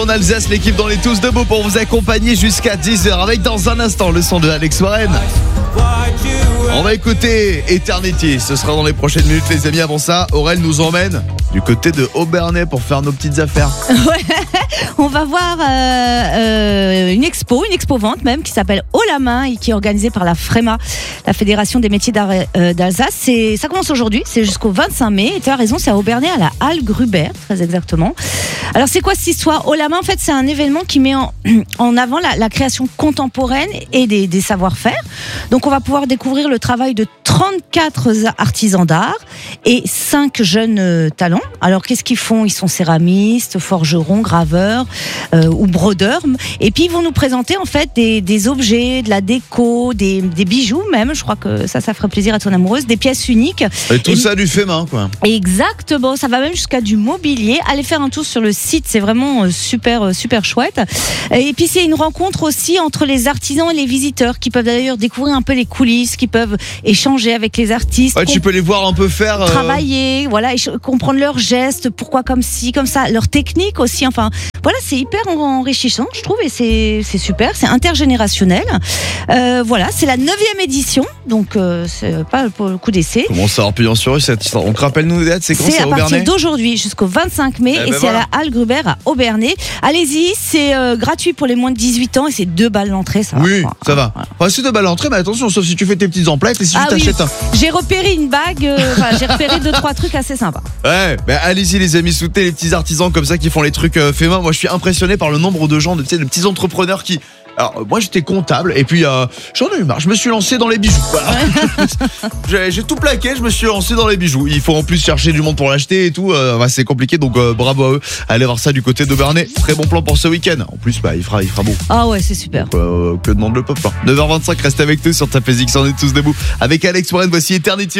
En Alsace, l'équipe dans les tous debout pour vous accompagner jusqu'à 10h avec dans un instant le son de Alex Warren. On va écouter Eternity, ce sera dans les prochaines minutes les amis. Avant ça, Aurel nous emmène du côté de Obernai pour faire nos petites affaires. Ouais, on va voir une expo vente même qui s'appelle Haut la main et qui est organisée par la FREMA, la Fédération des métiers d'art d'Alsace. Ça commence aujourd'hui, c'est jusqu'au 25 mai. Et tu as raison, c'est à Obernai, à la Halle Gruber, très exactement. Alors c'est quoi cette histoire? Haut la main, en fait, c'est un événement qui met en avant la création contemporaine et des savoir-faire. Donc on va pouvoir découvrir le travail de 34 artisans d'art et 5 jeunes talents. Alors qu'est-ce qu'ils font? Ils sont céramistes, forgerons, graveurs ou brodeurs. Et puis ils vont nous présenter en fait des objets, de la déco, des bijoux même. Je crois que ça ferait plaisir à ton amoureuse. Des pièces uniques. Et tout ça du fait main quoi. Exactement, ça va même jusqu'à du mobilier. Allez faire un tour sur le site, c'est vraiment super chouette. Et puis c'est une rencontre aussi entre les artisans et les visiteurs qui peuvent d'ailleurs découvrir un peu les coulisses, qui peuvent échanger avec les artistes. Ouais, tu peux les voir un peu faire travailler, voilà, et comprendre leurs gestes, pourquoi comme ci, comme ça, leur technique aussi. Enfin, voilà, c'est hyper enrichissant, je trouve, et c'est super, c'est intergénérationnel. Voilà, c'est la 9e édition, donc c'est pas le coup d'essai. Comment ça repayant sur eux cette histoire? Donc rappelle-nous les dates, c'est quand? C'est à partir d'aujourd'hui jusqu'au 25 mai et c'est à la Halle Gruber à Obernai. Allez-y, c'est gratuit pour les moins de 18 ans et c'est 2 balles l'entrée, ça va. Oui, ça va. Enfin, c'est 2 balles l'entrée, mais attention, sauf si tu fais tes petites emplettes et si tu t'achètes un. J'ai repéré une bague, j'ai repéré 2-3 trucs assez sympas. Ouais, bah allez-y les amis, soutenez les petits artisans comme ça qui font les trucs fait main. Moi je suis impressionné par le nombre de gens, de petits entrepreneurs qui... Alors moi j'étais comptable et puis j'en ai eu marre, je me suis lancé dans les bijoux. Voilà. J'ai tout plaqué, je me suis lancé dans les bijoux. Il faut en plus chercher du monde pour l'acheter et tout, c'est compliqué donc bravo à eux. Allez voir ça du côté d'Obernai. Très bon plan pour ce week-end. En plus il fera beau. Ah ouais, c'est super. Que demande le peuple? 9h25, reste avec nous sur Tapez X, on est tous debout. Avec Alex Warren, voici Eternity.